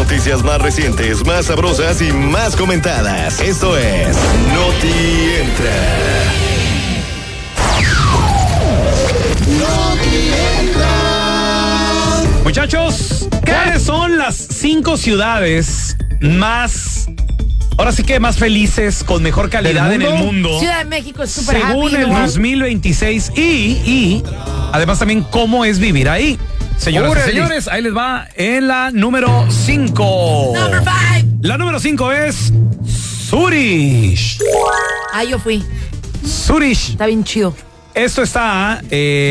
noticias más recientes, más sabrosas y más comentadas. Esto es Noti Entra. Muchachos, ¿cuáles son las 5 ciudades ahora sí que más felices, con mejor calidad en el mundo? Ciudad de México es súper happy, según el ¿no? 2026 y además también cómo es vivir ahí. Señoras y señores, ahí les va en la número 5. Number 5. La número 5 es Zurich. Yo fui. Zurich. Está bien chido. Esto está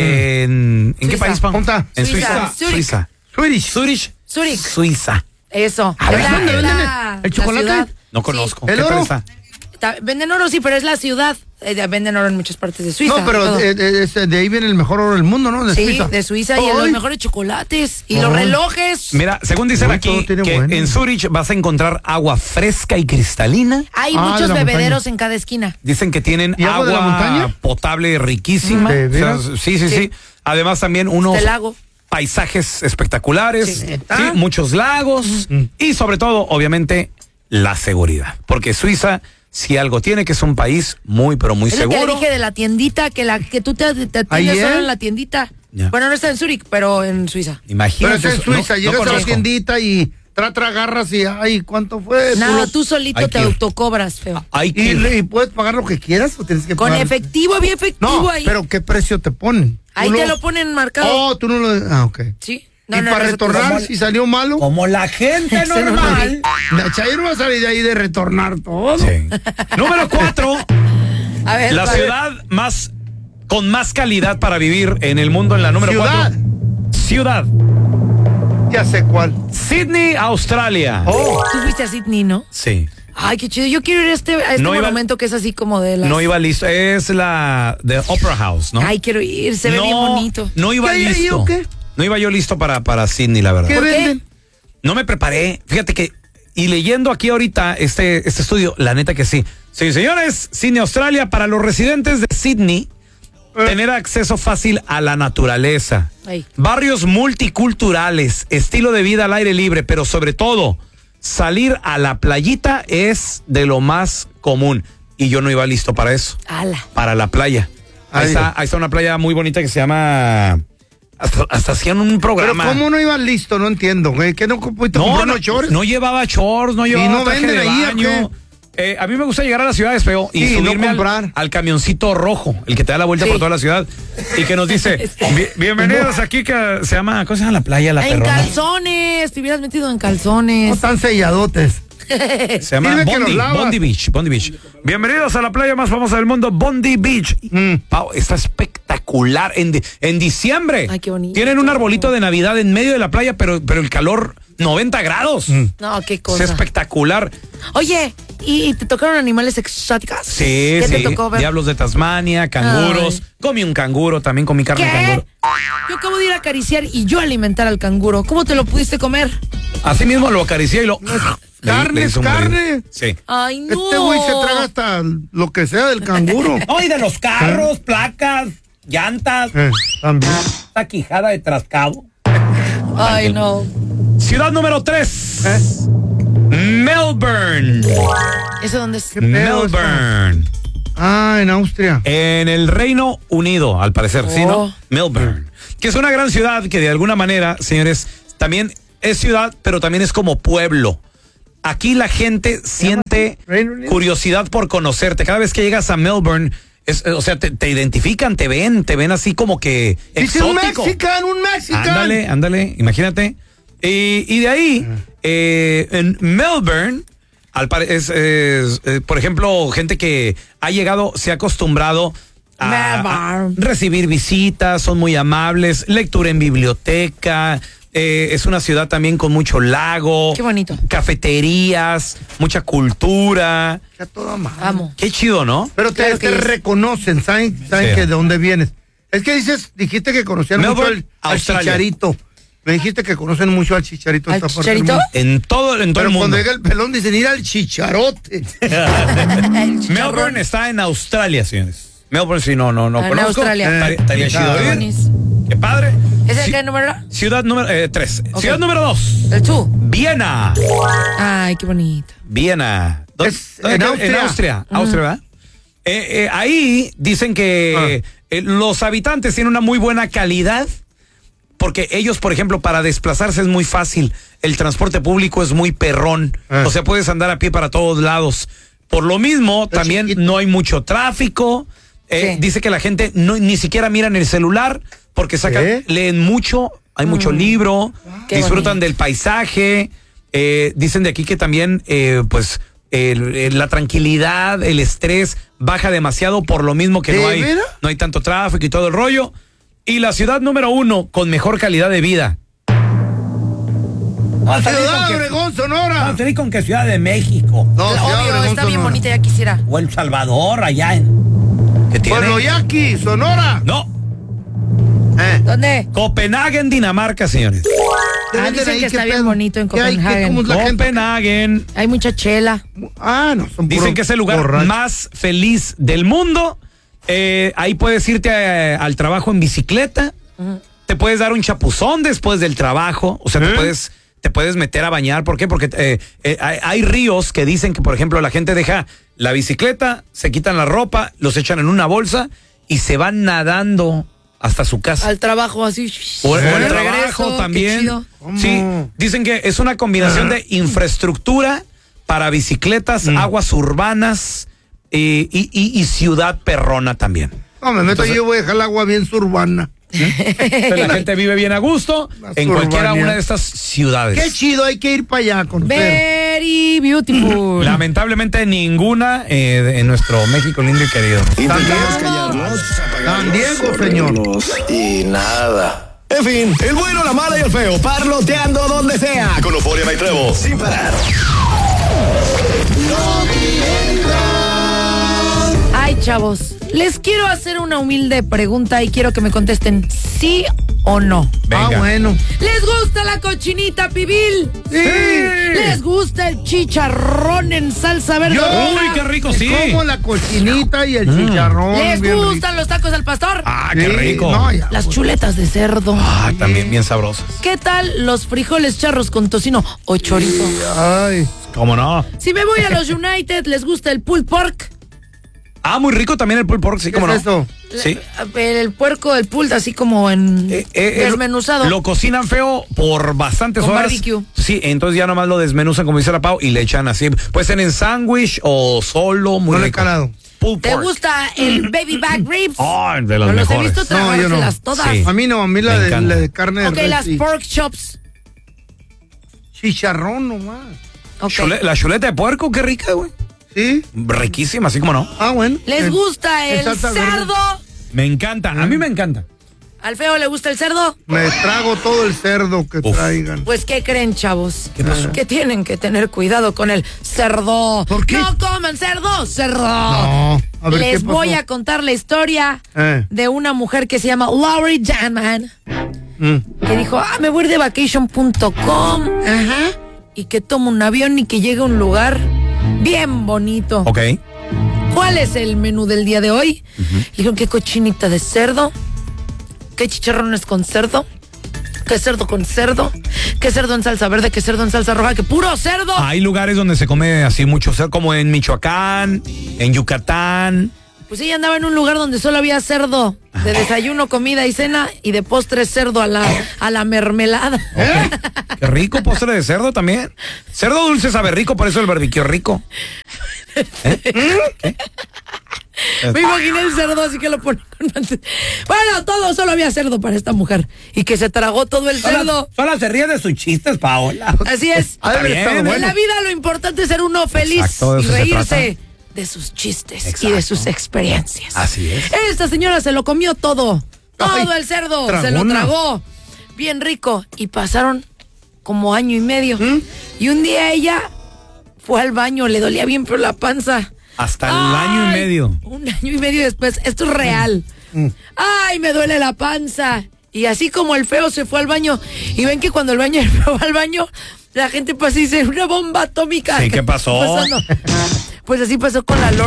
¿en qué país, Pam? En Suiza. Suiza. Zurich. Suiza. Eso. A ver, ¿dónde venden el chocolate? No conozco. Sí. ¿Qué tal está? Venden oro, sí, pero es la ciudad. Venden oro en muchas partes de Suiza. No, pero de ahí viene el mejor oro del mundo, ¿no? De Suiza. De Suiza y los mejores chocolates y los relojes. Mira, según dicen aquí, que en Zurich vas a encontrar agua fresca y cristalina. Hay muchos bebederos en cada esquina. Dicen que tienen agua de la montaña potable riquísima. ¿De veras? Sí. Además también unos lago. Paisajes espectaculares, Sí, muchos lagos y sobre todo, obviamente, la seguridad. Porque Suiza, si algo tiene, que es un país muy, pero muy seguro. Es lo que dije de la tiendita, que tú te atiendes solo en la tiendita. Ya. Bueno, no está en Zurich, pero en Suiza. Imagínate. Pero es en Suiza, llegas a la conozco. tiendita y agarras y, ay, ¿cuánto fue? Nada, tú solito Hay te que ir. autocobras, feo. ¿Y puedes pagar lo que quieras o tienes que Con pagar? efectivo, bien efectivo No, ahí. pero ¿qué precio te ponen? Ahí te lo ponen marcado. Oh, tú no lo... Ah, ok. Sí. ¿Y para retornar si salió malo? Como la gente normal. La Chayo no va a salir de ahí de retornar todo. Sí. Número 4. A ver, La ciudad con más calidad para vivir en el mundo en la número 4. Ciudad. Ya sé cuál. Sydney, Australia. Oh. Tú fuiste a Sydney, ¿no? Sí. Ay, qué chido. Yo quiero ir a este monumento que es así como de las... No iba listo. Es la de Opera House, ¿no? Ay, quiero ir. Se ve bien bonito. No iba ¿Qué hay ahí listo. o qué? No iba yo listo para Sydney, la verdad. ¿Qué ¿Por qué? venden? No me preparé. Fíjate que, y leyendo aquí ahorita este estudio, la neta que sí. Sí, señores, Sydney, Australia, para los residentes de Sydney, tener acceso fácil a la naturaleza. Ay. Barrios multiculturales, estilo de vida al aire libre, pero sobre todo, salir a la playita es de lo más común. Y yo no iba listo para eso. Ala. Para la playa. Ahí está una playa muy bonita que se llama... Hasta hacían un programa. Pero ¿cómo no iban listo? No entiendo, güey. ¿Qué no pudiste comprar unos shorts? No llevaba shorts, no llevaba no traje venden de ahí, baño. A mí me gusta llegar a las ciudades, feo, y subirme al camioncito rojo, el que te da la vuelta por toda la ciudad, y que nos dice, bienvenidos aquí, que se llama, ¿cómo se llama la playa? La En Perrona. calzones, te hubieras metido en calzones. No están selladotes. Se llama Bondi Beach. Bienvenidos a la playa más famosa del mundo, Bondi Beach. Pau, está espectacular. En diciembre. Ay, qué bonito. Tienen un arbolito de Navidad en medio de la playa, pero el calor 90 grados. No, qué cosa. Es espectacular. Oye, ¿y te tocaron animales exóticos? Sí, ¿Qué te tocó ver? Diablos de Tasmania, canguros. Comí un canguro, también comí carne de canguro. Yo acabo de ir a acariciar y yo alimentar al canguro. ¿Cómo te lo pudiste comer? Así mismo lo acaricié y lo... Carne es carne. Sí. Ay, no. Este güey se traga hasta lo que sea del canguro. No, y de los carros, placas, llantas, También. esta quijada de trascado. Ay, no. Ciudad número 3. Melbourne. ¿Eso dónde es? Melbourne. Ah, en Austria. En el Reino Unido, al parecer, ¿sí, no? Melbourne. Que es una gran ciudad que de alguna manera, señores, también es ciudad, pero también es como pueblo. Aquí la gente siente curiosidad por conocerte. Cada vez que llegas a Melbourne, o sea, te identifican, te ven así como que exótico. Un mexicano. Ándale, imagínate. Y de ahí, en Melbourne, por ejemplo, gente que ha llegado, se ha acostumbrado a recibir visitas, son muy amables, lectura en biblioteca. Es una ciudad también con mucho lago. Qué bonito. Cafeterías, mucha cultura. Ya todo mal. Amo. Qué chido, ¿no? Pero te reconocen, saben que de dónde vienes. Es que dijiste que conocían Melbourne, mucho al Australia. Chicharito. Me dijiste que conocen mucho al Chicharito. ¿Al Chicharito? En todo el Pero mundo. cuando llega el pelón dicen ir al Chicharote. Melbourne está en Australia, señores. Melbourne, sí, no conozco. Australia. Estaría chido ir. Buenis. Qué padre. ¿Es el qué número? Ciudad número 3. Ok. Ciudad número 2. El 2. Viena. Ay, qué bonito. Viena. En Austria. Austria, ¿verdad? Ahí dicen que los habitantes tienen una muy buena calidad porque ellos, por ejemplo, para desplazarse es muy fácil. El transporte público es muy perrón. O sea, puedes andar a pie para todos lados. Por lo mismo, también no hay mucho tráfico. Dice que la gente ni siquiera miran el celular porque leen mucho, hay mucho libro, disfrutan del paisaje. Dicen de aquí que también, la tranquilidad, el estrés baja demasiado por lo mismo que no hay tanto tráfico y todo el rollo. Y la ciudad número 1 con mejor calidad de vida. Ciudad Obregón, Sonora. Vamos a salir con que Ciudad de México. No, Ciudad Obvio, Obregón, está bien Sonora. bonita, ya quisiera. O El Salvador, allá ¿Qué tiene? Pueblo Yaqui, Sonora. No, ¿Dónde? Copenhagen, Dinamarca, señores. Dicen que está bien bonito en ¿Qué hay? Copenhagen. ¿Cómo es la gente? Copenhagen. Hay mucha chela. No, son Dicen puros que es el lugar borrachos. más feliz del mundo. Ahí puedes irte al trabajo en bicicleta. Te puedes dar un chapuzón después del trabajo. O sea, te puedes meter a bañar. ¿Por qué? Porque hay ríos que dicen que, por ejemplo, la gente deja la bicicleta, se quitan la ropa, los echan en una bolsa y se van nadando hasta su casa. Al trabajo así. O al de trabajo regreso, qué también. chido. Sí, dicen que es una combinación de infraestructura para bicicletas, aguas urbanas y ciudad perrona también. No, me meto yo voy a dejar el agua bien suburbana. La gente vive bien a gusto en cualquiera una de estas ciudades. Qué chido, hay que ir para allá a conocer. Very beautiful. Lamentablemente ninguna en nuestro México lindo y querido. Intentamos callarnos, San Diego, señor. y nada. En fin, el bueno, la mala y el feo, parloteando donde sea. Con Euforia y Trevo, sin parar. Ay, chavos, les quiero hacer una humilde pregunta y quiero que me contesten sí o no. Venga. Bueno. ¿Les gusta la cochinita pibil? Sí. ¿Les gusta el chicharrón en salsa verde? Uy, qué rico, sí. Como la cochinita y el chicharrón. ¿Les bien gustan los tacos al pastor? Ah, rico. qué Sí, rico. no, ya. Las chuletas de cerdo. Ah, también bien sabrosas. ¿Qué tal los frijoles charros con tocino o chorizo? Ay. ¿Cómo no? Si me voy a los United, ¿les gusta el pulled pork? Ah, muy rico también el pulled pork, sí, ¿Qué cómo es no. eso? Sí. El puerco, el pulled, así como en desmenuzado. Lo cocinan feo por bastantes Con horas. barbecue. Sí, entonces ya nomás lo desmenuzan, como dice la Pau, y le echan así. Puede ser en sándwich o solo, muy No le he rico. calado. Pulled ¿Te pork. gusta el baby back ribs? Ah, de las No los he mejores. visto No, yo no. tragárselas todas. Sí. A mí no, a mí Me la encanta. de carne de Ok, res, las sí. pork chops. Chicharrón nomás. Ok. La chuleta de puerco, qué rica, güey. ¿Sí? Riquísima, así como no. Ah, bueno. ¿Les gusta en el salsa verde. cerdo? Me encanta, a mí me encanta. ¿Al feo le gusta el cerdo? Me trago todo el cerdo que Uf. traigan. Pues, ¿qué creen, chavos? ¿Qué pasó? Que tienen que tener cuidado con el cerdo. ¿Por qué? ¡No coman cerdo! ¡Cerdo! No. A ver, ¿qué Les pasó? voy a contar la historia de una mujer que se llama Laurie Danman, que dijo, me voy a ir de vacation.com. Ajá. Y que toma un avión y que llega a un lugar bien bonito. Ok. ¿Cuál es el menú del día de hoy? Dijeron que cochinita de cerdo, que chicharrones con cerdo, que cerdo con cerdo, que cerdo en salsa verde, que cerdo en salsa roja, que puro cerdo. Hay lugares donde se come así mucho cerdo, como en Michoacán, en Yucatán. Pues ella andaba en un lugar donde solo había cerdo de desayuno, comida y cena, y de postre cerdo a la mermelada. Qué rico postre de cerdo también. Cerdo dulce sabe rico, por eso el barbecue es rico. Me imaginé el cerdo así que lo ponen con... Bueno, solo había cerdo para esta mujer. Y que se tragó todo el cerdo. Solo se ríe de sus chistes, Paola. Así es. Ha de haber estado En bueno. la vida lo importante es ser uno feliz Exacto, de y eso se reírse de sus chistes y de Exacto. sus experiencias. Así es. Esta señora se lo comió todo. Todo Ay, el cerdo. Se lo tragona. tragó. Bien rico. Y pasaron como año y medio. Y un día ella fue al baño, le dolía bien pero la panza. Hasta el año y medio. Un año y medio después. Esto es real. Ay, me duele la panza. Y así como el feo se fue al baño. Y ven que cuando el feo va al baño, la gente pasa y dice, una bomba atómica. Sí, ¿qué pasó? Pasando. Pues así pasó con la Lori.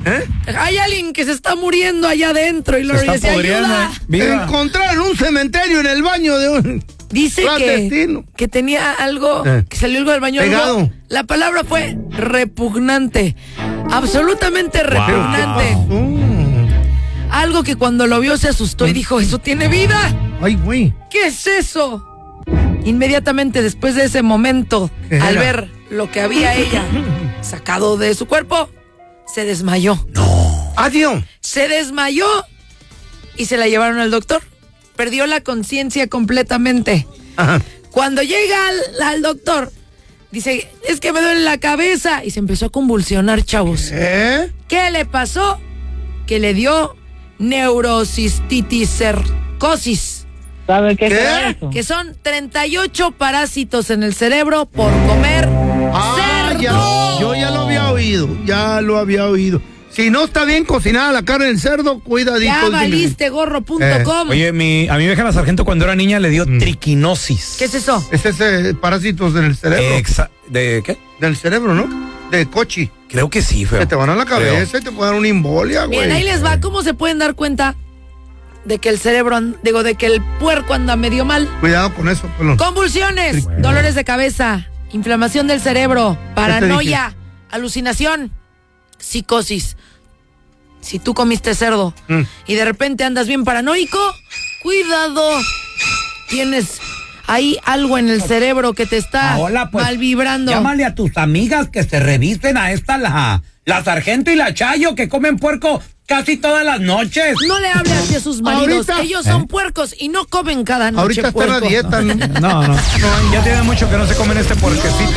Hay alguien que se está muriendo allá adentro y Lori decía, ayuda. Encontraron un cementerio en el baño de un... Dice que tenía algo, que salió algo del baño. Pegado. Algo, la palabra fue repugnante. Absolutamente repugnante. Algo que cuando lo vio se asustó y dijo, ¿eso tiene vida? Ay, güey. ¿Qué es eso? Inmediatamente después de ese momento, al ver lo que había ella sacado de su cuerpo, se desmayó. No. Adiós. Se desmayó y se la llevaron al doctor. Perdió la conciencia completamente. Ajá. Cuando llega al doctor, dice, es que me duele la cabeza. Y se empezó a convulsionar, chavos. ¿Qué le pasó? Que le dio neurocistitis cercosis. ¿Sabe qué es eso? Que son 38 parásitos en el cerebro por comer cerdo. Yo ya lo había oído. Si no está bien cocinada la carne del cerdo, cuidadito. Ya valiste gorro.com. Oye, a mi vieja la sargento cuando era niña le dio triquinosis. ¿Qué es eso? Es ese parásitos en el cerebro. ¿De qué? Del cerebro, ¿no? De cochi. Creo que sí, feo. Que te van a la cabeza y te pueden dar una embolia, güey. Bien, ahí les va. ¿Cómo se pueden dar cuenta de que el cerebro, de que el puerco anda medio mal? Cuidado con eso, pelón. Convulsiones, dolores de cabeza, inflamación del cerebro, paranoia, alucinación, psicosis. Si tú comiste cerdo y de repente andas bien paranoico, cuidado. Tienes ahí algo en el cerebro que te está mal vibrando. Llámale a tus amigas que se revisen a esta, la sargento y la Chayo, que comen puerco casi todas las noches. No le hable así a sus maridos. Ahorita, ellos son puercos y no comen cada noche. Ahorita está en la dieta. No. Ya tiene mucho que no se comen este puerquecito.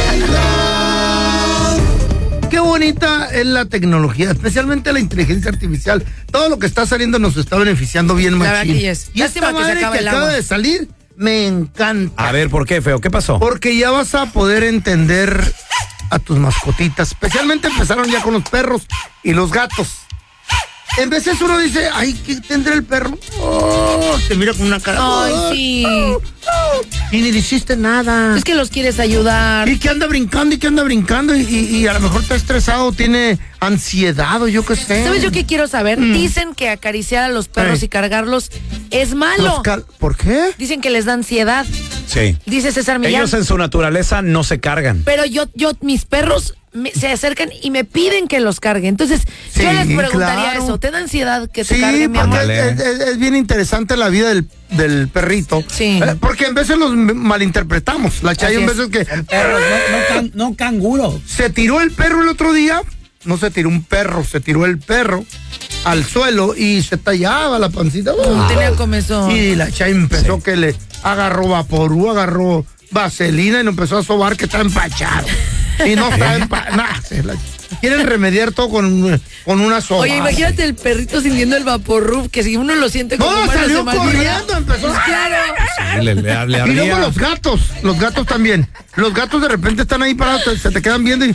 Qué bonita es la tecnología, especialmente la inteligencia artificial. Todo lo que está saliendo nos está beneficiando bien, machín. La verdad que yes. Y esta madre que acaba de salir, me encanta. A ver, ¿por qué, feo? ¿Qué pasó? Porque ya vas a poder entender a tus mascotitas. Especialmente empezaron ya con los perros y los gatos. En veces uno dice, ay, ¿qué tendrá el perro? Oh, te mira con una cara. Ay, sí. Y ni hiciste nada. Es que los quieres ayudar. Y que anda brincando y a lo mejor está estresado, tiene ansiedad o yo qué sé. ¿Sabes yo qué quiero saber? Dicen que acariciar a los perros y cargarlos es malo. ¿Por qué? Dicen que les da ansiedad. Sí. Dice César Millán. Ellos en su naturaleza no se cargan. Pero mis perros se acercan y me piden que los cargue. Entonces, Sí, yo les preguntaría claro. eso. ¿Te da ansiedad que te Sí, cargue mi amor? porque es bien interesante la vida del perrito. Sí. Porque en veces los malinterpretamos. La Chayo en Así veces que... Perros, no canguros. Se tiró el perro el otro día. No se tiró un perro, se tiró el perro al suelo y se tallaba la pancita. Tenía comezón. Y la Chayo empezó que le agarró vaporú, agarró vaselina y lo empezó a sobar que está empachado. Y no está empachado. Quieren remediar todo con una soba. Oye, imagínate el perrito sintiendo el vaporrub, que si uno lo siente como No, bueno, salió se malvibra. corriendo, empezó. Pues claro. Sí, le Y luego ardía. los gatos también. Los gatos de repente están ahí parados, se te quedan viendo y...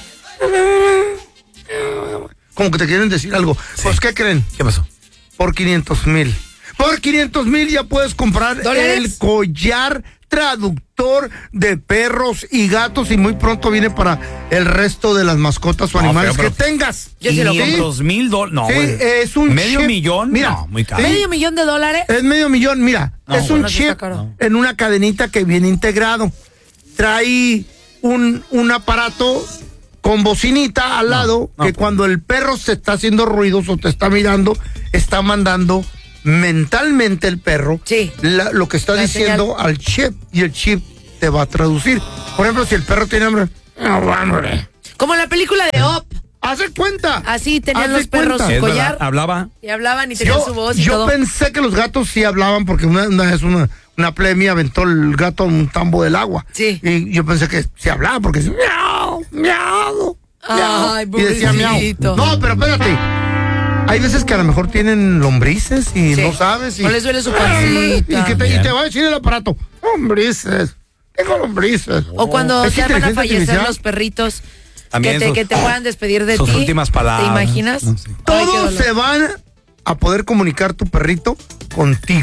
Como que te quieren decir algo. Sí. Pues, ¿qué creen? ¿Qué pasó? Por 500,000. Por 500,000 ya puedes comprar ¿Dólares? el collar traductor de perros y gatos y muy pronto viene para el resto de las mascotas o animales feo, que tengas. Yo sí lo compro. $500,000. No, Sí, güey. es un ¿Medio chip. millón? Mira, No, muy caro. ¿$500,000? Es $500,000, mira. No, es un bueno, sí está chip caro. en una cadenita que viene integrado. Trae un aparato con bocinita al lado que cuando el perro se está haciendo ruidos o te está mirando, está mandando mentalmente el perro lo que está diciendo al chip y el chip te va a traducir. Por ejemplo, si el perro tiene hambre, hambre. Como en la película de Up. Hace cuenta. Así tenían Haz los de perros cuenta. su Es collar. verdad, hablaba. Y hablaban y tenían su voz y todo. Yo pensé que los gatos sí hablaban porque una vez una plebe mía aventó el gato en un tambo del agua. Sí. Y yo pensé que sí hablaba porque decía miau, miau, miau. Ay, Y decía miau. pobrecito. No, pero espérate. Hay veces que a lo mejor tienen lombrices y Sí. no sabes. No les duele su pancita. Y te va a decir el aparato, lombrices, tengo lombrices. O cuando Es se van a inteligencia fallecer artificial. los perritos, También que te puedan despedir de sus ti. últimas palabras. ¿Te imaginas? No, sí. Ay, qué Todos dolor. se van a poder comunicar tu perrito contigo.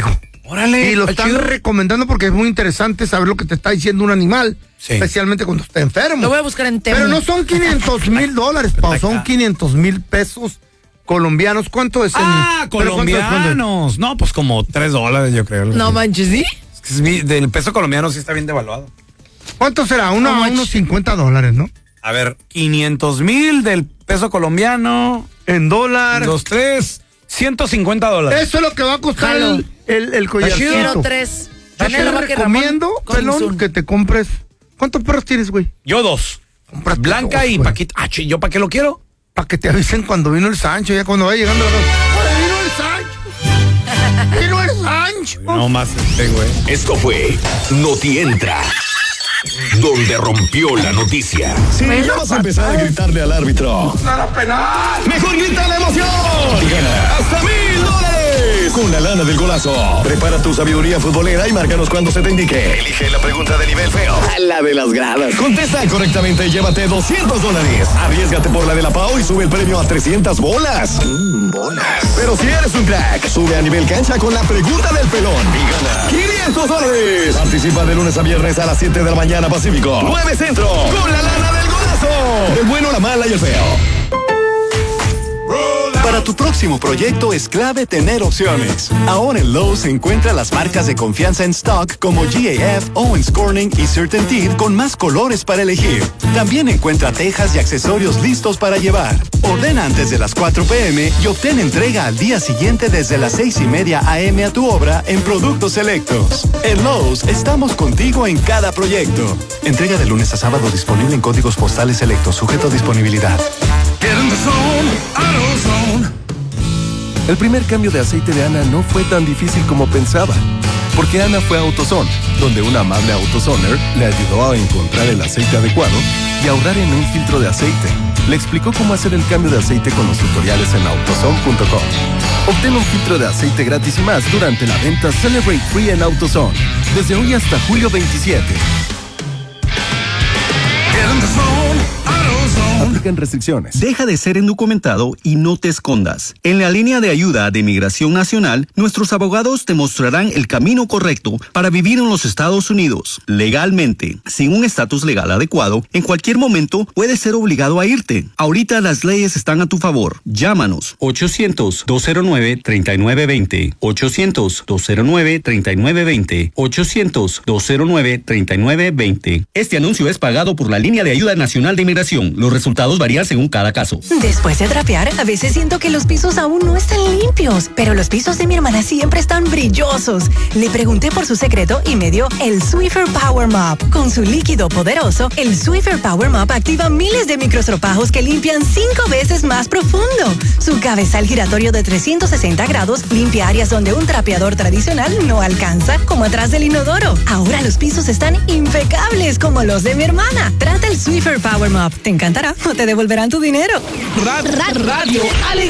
Órale. Y lo están chido. recomendando porque es muy interesante saber lo que te está diciendo un animal. Sí. Especialmente cuando está enfermo. Lo voy a buscar en Temu. Pero no son $500,000, Pau, son 500,000 pesos colombianos. ¿Cuánto es? Colombianos. No, pues como $3, yo creo. No manches, ¿sí? Es que del peso colombiano sí está bien devaluado. ¿Cuánto será? Unos $50, ¿no? A ver, 500,000 del peso colombiano. En dólar. 2, 3, $150. Eso es lo que va a costar el collarcito. Quiero 3. Yo te recomiendo, pelón, que te compres. ¿Cuántos perros tienes, güey? Yo 2. Cómprate Blanca 2, y güey. Paquita. ¿Yo para qué lo quiero? Para que te avisen cuando vino el Sancho, ya cuando va llegando la casa. ¡Vino el Sancho! No más güey. Esto fue Noti Entra, donde rompió la noticia. Si ya vas a empezar a gritarle al árbitro, ¡Nada penal! ¡mejor grita la emoción! Y gana hasta $1,000 con la lana del golazo. Prepara tu sabiduría futbolera y márcanos cuando se te indique. Elige la pregunta de nivel feo, la de las gradas. Contesta correctamente y llévate $200. Arriésgate por la de la Pau y sube el premio a 300 bolas. Bolas. Pero si eres un crack, sube a nivel cancha con la pregunta del pelón y gana $500. Participa de lunes a viernes a las 7 de la mañana Pacífico, 9 Centro, con la lana del golazo. El bueno, la mala y el feo. Para tu próximo proyecto es clave tener opciones. Ahora en Lowe's encuentra las marcas de confianza en stock como GAF, Owens Corning y CertainTeed con más colores para elegir. También encuentra tejas y accesorios listos para llevar. Ordena antes de las 4 p.m. y obtén entrega al día siguiente desde las 6:30 a.m. a tu obra en productos selectos. En Lowe's estamos contigo en cada proyecto. Entrega de lunes a sábado disponible en códigos postales selectos, sujeto a disponibilidad. El primer cambio de aceite de Ana no fue tan difícil como pensaba, porque Ana fue a AutoZone, donde una amable AutoZoner le ayudó a encontrar el aceite adecuado y ahorrar en un filtro de aceite. Le explicó cómo hacer el cambio de aceite con los tutoriales en autozone.com. Obtén un filtro de aceite gratis y más durante la venta Celebrate Free en AutoZone, desde hoy hasta julio 27. Aplican restricciones. Deja de ser indocumentado y no te escondas. En la línea de ayuda de Migración Nacional, nuestros abogados te mostrarán el camino correcto para vivir en los Estados Unidos. Legalmente, sin un estatus legal adecuado, en cualquier momento puedes ser obligado a irte. Ahorita las leyes están a tu favor. Llámanos 800-209-3920. 800-209-3920. 800-209-3920. Este anuncio es pagado por la línea de ayuda nacional de Migración. Los resultados varían según cada caso. Después de trapear, a veces siento que los pisos aún no están limpios, pero los pisos de mi hermana siempre están brillosos. Le pregunté por su secreto y me dio el Swiffer Power Mop. Con su líquido poderoso, el Swiffer Power Mop activa miles de microstropajos que limpian 5 veces más profundo. Su cabezal giratorio de 360 grados limpia áreas donde un trapeador tradicional no alcanza, como atrás del inodoro. Ahora los pisos están impecables como los de mi hermana. Trata el Swiffer Power Mop. Te encantará o te devolverán tu dinero. Radio Alegría.